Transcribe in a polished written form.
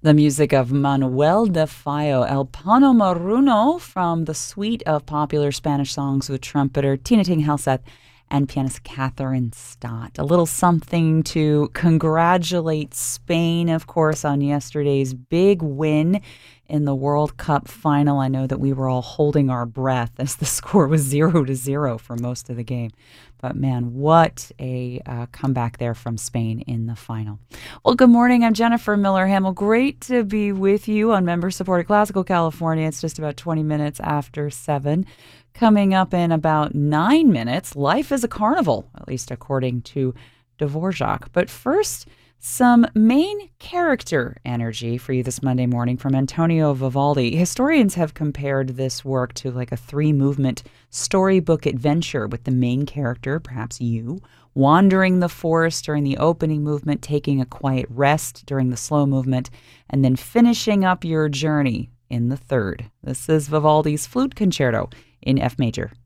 The music of Manuel de Fallo, El Pano Maruno, from the suite of popular Spanish songs with trumpeter Tina Ting Helseth and pianist Catherine Stott. A little something to congratulate Spain, of course, on yesterday's big win in the World Cup final. I know that we were all holding our breath as the score was 0-0 for most of the game. But man, what a comeback there from Spain in the final. Well, good morning. I'm Jennifer Miller Hamill. Great to be with you on member-supported Classical California. It's just about 20 minutes after 7. Coming up in about 9 minutes, life is a carnival, at least according to Dvorak. But first, some main character energy for you this Monday morning from Antonio Vivaldi. Historians have compared this work to like a 3-movement storybook adventure with the main character, perhaps you, wandering the forest during the opening movement, taking a quiet rest during the slow movement, and then finishing up your journey in the third. This is Vivaldi's Flute Concerto in F major.